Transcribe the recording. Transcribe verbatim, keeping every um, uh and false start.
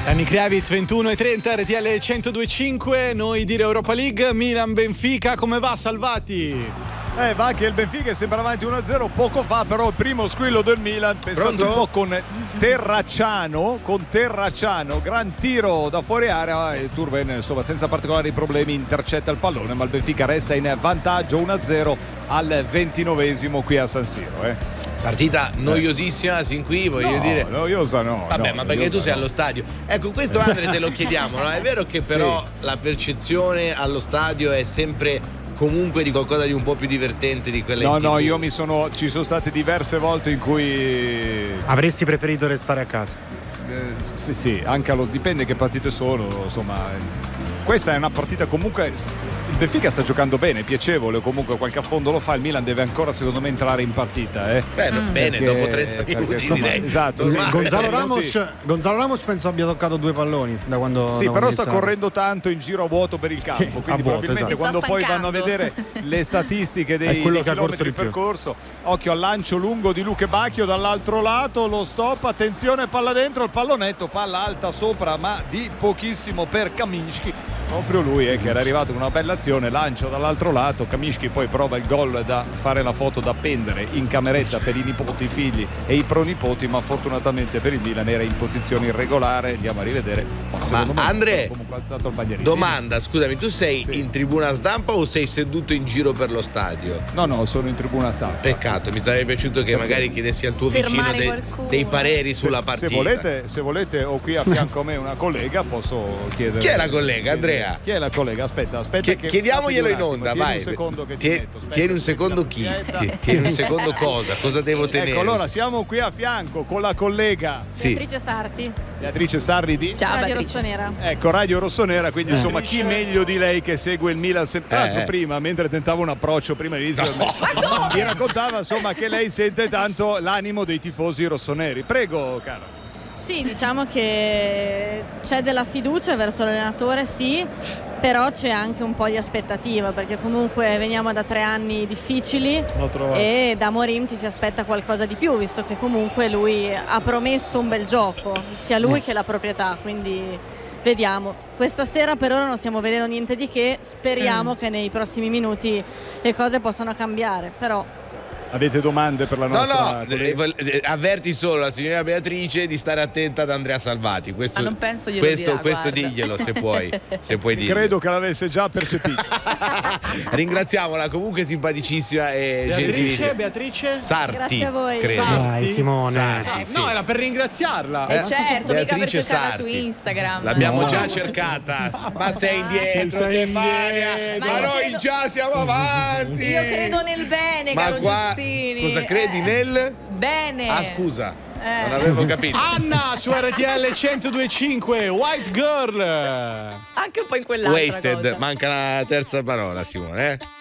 Danny Kravitz, ventuno e trenta, R T L centodue e cinque. Noi dire Europa League, Milan-Benfica, come va Salvati? Eh, va che il Benfica sembra avanti uno a zero poco fa, però il primo squillo del Milan, pensando Pronto? un po' con Terracciano, con Terracciano, gran tiro da fuori area e Turben, insomma, senza particolari problemi intercetta il pallone, ma il Benfica resta in vantaggio uno a zero al ventinovesimo qui a San Siro, eh. Partita noiosissima sin qui, voglio no, dire. Noiosa no. Vabbè, no, ma perché tu sei no. allo stadio. Ecco, questo Andre te lo chiediamo, no? È vero che però sì. La percezione allo stadio è sempre comunque di qualcosa di un po' più divertente di quelle No, in no, T V. io mi sono ci sono state diverse volte in cui avresti preferito restare a casa? Eh, sì, sì, anche allo dipende che partite sono, insomma. Questa è una partita comunque il Benfica sta giocando bene, piacevole, comunque qualche affondo lo fa, il Milan deve ancora secondo me entrare in partita, eh. Beh, mm. bene, perché, dopo trenta minuti insomma, direi. Esatto, sì, Gonzalo Ramos, Gonzalo Ramos penso abbia toccato due palloni da quando Sì, da però quando sta iniziato. correndo tanto in giro a vuoto per il campo, Sì, quindi a vuoto, probabilmente esatto. quando poi vanno a vedere le statistiche dei, è quello dei che ha corso chilometri di di più. percorso. Occhio al lancio lungo di Luque Bacchio dall'altro lato, lo stop, attenzione, palla dentro, il pallonetto, palla alta sopra ma di pochissimo per Kaminsky, proprio lui eh, che era arrivato con una bella azione, lancio dall'altro lato, Kaminsky poi prova il gol da fare la foto da appendere in cameretta per i nipoti, i figli e i pronipoti, ma fortunatamente per il Milan era in posizione irregolare. Andiamo a rivedere. Ma Andre, comunque alzato il banierino. domanda, scusami, tu sei sì. in tribuna stampa o sei seduto in giro per lo stadio? No, no, sono in tribuna stampa. Peccato, mi sarebbe piaciuto che magari chiedessi al tuo vicino de, dei pareri sulla se, partita. Se volete, se volete, ho qui a fianco a me una collega, posso chiedere. Chi è la collega, Andrea? Chi è la collega? Aspetta, aspetta. Che, che chiediamoglielo in attimo, onda, tieni vai. Un secondo che Tie, ti metto. Aspetta, tieni un secondo chi? Ti- Tieni un secondo cosa? Cosa devo tenere? Ecco, allora siamo qui a fianco con la collega Sì. Beatrice Sarti, Beatrice Sarri di Ciao Radio Beatrice. Rossonera. Ecco, Radio Rossonera, quindi insomma chi meglio di lei che segue il Milan sempre. Tra l'altro Eh. prima, mentre tentavo un approccio prima di iniziare, mi raccontava insomma che lei sente tanto l'animo dei tifosi rossoneri. Prego, caro. Sì, diciamo che c'è della fiducia verso l'allenatore, sì, però c'è anche un po' di aspettativa, perché comunque veniamo da tre anni difficili e da Morim ci si aspetta qualcosa di più, visto che comunque lui ha promesso un bel gioco, sia lui che la proprietà, quindi vediamo. Questa sera per ora non stiamo vedendo niente di che, speriamo mm. che nei prossimi minuti le cose possano cambiare, però... Avete domande per la No, nostra no, eh, eh, avverti solo la signora Beatrice di stare attenta ad Andrea Salvati. Questo, ah, non penso glielo questo, dirà, questo guarda. diglielo se puoi, se puoi dirlo. Credo che l'avesse già percepito. Ringraziamola, comunque simpaticissima e Beatrice, gentilissima. Beatrice Sarti, Grazie a voi. credo. Sarti. Dai Simone. Sarti, sì. No, era per ringraziarla. Eh, certo, mica per Beatrice cercarla Sarti. su Instagram. L'abbiamo No. già cercata. Ma sei indietro, Sei Stefania. indietro. Ma Ma io noi credo- già siamo avanti. Io credo nel bene, Ma caro qua Giustini. cosa credi Eh, nel? Bene. Ah, scusa. Eh. Non avevo capito. Anna su R T L centodue e cinque, White Girl. Anche un po' in quell'altra Wasted, cosa. manca la terza parola, Simone, eh?